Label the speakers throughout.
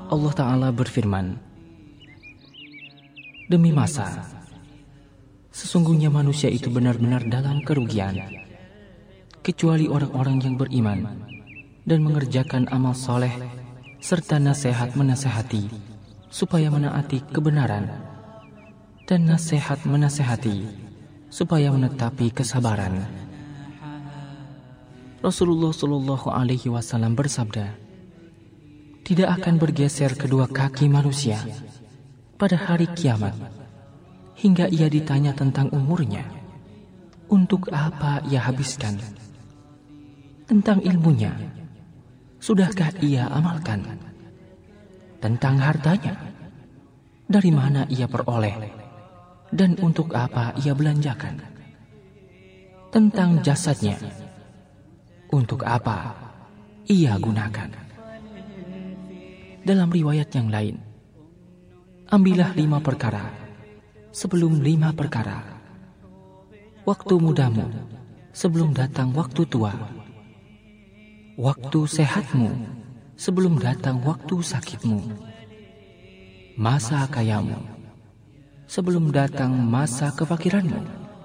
Speaker 1: Allah Ta'ala berfirman, demi masa, sesungguhnya manusia itu benar-benar dalam kerugian, kecuali orang-orang yang beriman dan mengerjakan amal soleh serta nasihat menasehati supaya menaati kebenaran dan nasihat menasehati supaya menetapi kesabaran. Rasulullah Shallallahu Alaihi Wasallam bersabda, tidak akan bergeser kedua kaki manusia pada hari kiamat hingga ia ditanya tentang umurnya, untuk apa ia habiskan, tentang ilmunya, sudahkah ia amalkan, tentang hartanya, dari mana ia peroleh, dan untuk apa ia belanjakan, tentang jasadnya, untuk apa ia gunakan. Dalam riwayat yang lain, ambillah 5 perkara sebelum 5 perkara. Waktu mudamu sebelum datang waktu tua. Waktu sehatmu sebelum datang waktu sakitmu. Masa kayamu sebelum datang masa kefakiranmu.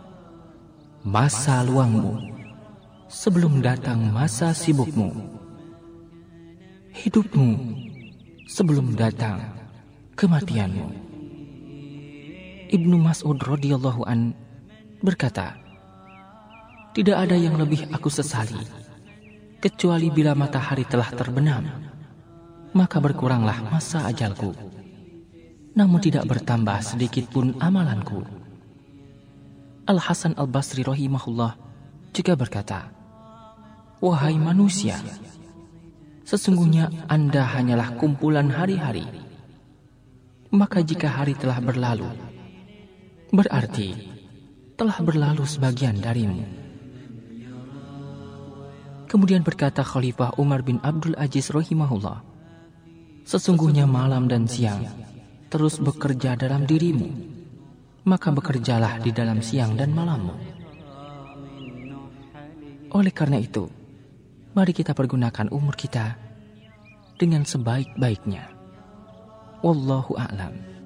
Speaker 1: Masa luangmu sebelum datang masa sibukmu. Hidupmu sebelum datang kematianmu. Ibnu Mas'ud radhiyallahu an berkata, tidak ada yang lebih aku sesali kecuali bila matahari telah terbenam, maka berkuranglah masa ajalku, namun tidak bertambah sedikit pun amalanku. Al-Hasan Al-Basri rahimahullah juga berkata, wahai manusia, sesungguhnya Anda hanyalah kumpulan hari-hari. Maka jika hari telah berlalu, berarti telah berlalu sebagian darimu. Kemudian berkata Khalifah Umar bin Abdul Aziz rahimahullah, sesungguhnya malam dan siang terus bekerja dalam dirimu, maka bekerjalah di dalam siang dan malammu. Oleh karena itu, mari kita pergunakan umur kita dengan sebaik-baiknya. Wallahu a'lam.